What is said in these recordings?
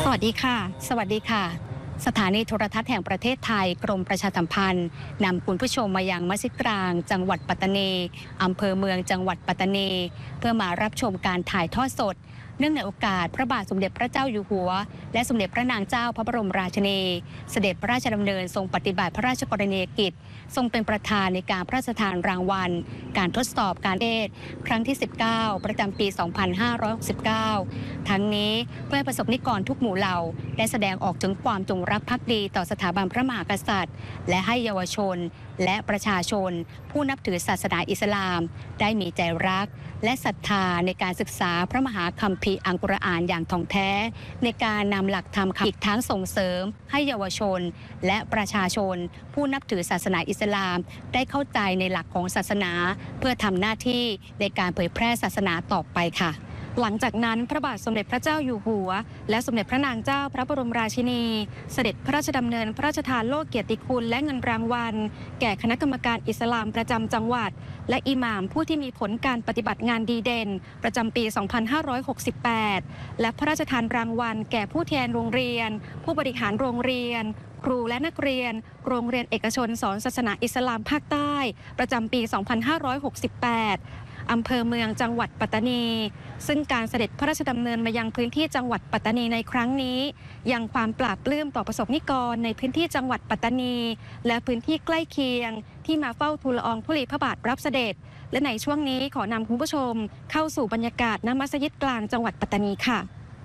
วัสดีค่ะสวัสดีค่ะสถานีโทรทัศน์แห่งประเทศไทยกรมประชาสัมพันธ์นำคุณผู้ชมมายังมัสยิดกลางจังหวัดปัตตานีอำเภอเมืองจังหวัดปัตตานีเพื่อมารับชมการถ่ายทอดสดเนื่องในโอกาสพระบาทสมเด็จพระเจ้าอยู่หัวและสมเด็จพระนางเจ้าพระบรมราชินีเสด็จพระราชดำเนินทรงปฏิบัติพระราชกรณียกิจทรงเป็นประธานในการพระราชทานรางวัลการทดสอบการเทศครั้งที่19ประจำปี 2569 ทั้งนี้เพื่อให้ประสบนิกรทุกหมู่เหล่าได้แสดงออกถึงความจงรักภักดีต่อสถาบันพระมหากษัตริย์และให้เยาวชนและประชาชนผู้นับถือศาสนาอิสลามได้มีใจรักและศรัทธาในการศึกษาพระมหาคัมภีร์อัลกุรอานอย่างถ่องแท้ในการนำหลักธรรมอีกทั้งส่งเสริมให้เยาวชนและประชาชนผู้นับถือศาสนาอิสลามได้เข้าใจในหลักของศาสนาเพื่อทำหน้าที่ในการเผยแพร่ศาสนาต่อไปค่ะหลังจากนั้นพระบาทสมเด็จพระเจ้าอยู่หัวและสมเด็จพระนางเจ้าพระบรมราชินีเสด็จพระราชดำเนินพระราชทานโล่เกียรติคุณและเงินรางวัลแก่คณะกรรมการอิสลามประจำจังหวัดและอิหม่ามผู้ที่มีผลการปฏิบัติงานดีเด่นประจำปี 2568 และพระราชทานรางวัลแก่ผู้แทนโรงเรียนผู้บริหารโรงเรียนครูและนักเรียนโรงเรียนเอกชนสอนศาสนาอิสลามภาคใต้ประจำปี 2568อำเภอเมืองจังหวัดปัตตานีซึ่งการเสด็จพระราชดำเนินมายังพื้นที่จังหวัดปัตตานีในครั้งนี้ยังความปราบปลื้มต่อประสบนิกรในพื้นที่จังหวัดปัตตานีและพื้นที่ใกล้เคียงที่มาเฝ้าทูลละอองธุลีพระบาทรับเสด็จและในช่วงนี้ขอนำคุณผู้ชมเข้าสู่บรรยากาศณมัสยิดกลางจังหวัดปัตตานีค่ะ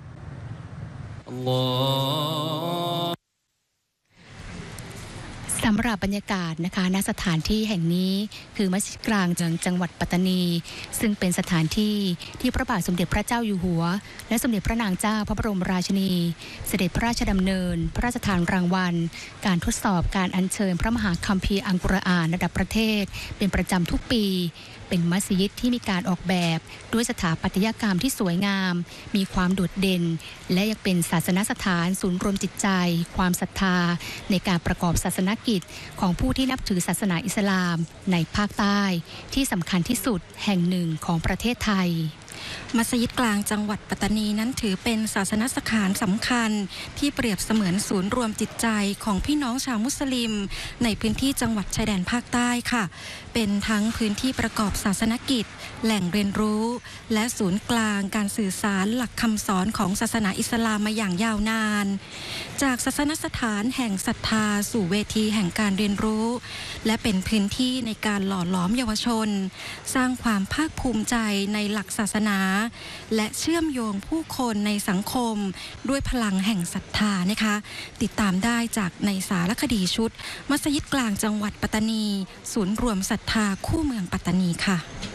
สำหรับบรรยากาศนะคะณสถานที่แห่งนี้คือมัสยิดกลางจังหวัดปัตตานีซึ่งเป็นสถานที่ที่พระบาทสมเด็จพระเจ้าอยู่หัวและสมเด็จพระนางเจ้าพระบรมราชินีเสด็จพระราชดำเนินพระราชทานรางวัลการทดสอบการอัญเชิญพระมหาคัมภีร์อัลกุรอานระดับประเทศเป็นประจำทุกปีเป็นมัสยิดที่มีการออกแบบด้วยสถาปัตยกรรมที่สวยงามมีความโดดเด่นและยังเป็นศาสนสถานศูนย์รวมจิตใจความศรัทธาในการประกอบศาสนกิจของผู้ที่นับถือศาสนาอิสลามในภาคใต้ที่สำคัญที่สุดแห่งหนึ่งของประเทศไทยมัสยิดกลางจังหวัดปัตตานีนั้นถือเป็นศาสนสถานสำคัญที่เปรียบเสมือนศูนย์รวมจิตใจของพี่น้องชาวมุสลิมในพื้นที่จังหวัดชายแดนภาคใต้ค่ะเป็นทั้งพื้นที่ประกอบศาสนกิจแหล่งเรียนรู้และศูนย์กลางการสื่อสารหลักคำสอนของศาสนาอิสลามมาอย่างยาวนานจากศาสนสถานแห่งศรัทธาสู่เวทีแห่งการเรียนรู้และเป็นพื้นที่ในการหล่อหลอมเยาวชนสร้างความภาคภูมิใจในหลักศาสนาและเชื่อมโยงผู้คนในสังคมด้วยพลังแห่งศรัทธานะคะติดตามได้จากในสารคดีชุดมัสยิดกลางจังหวัดปัตตานีศูนย์รวมศรัทธาคู่เมืองปัตตานีค่ะ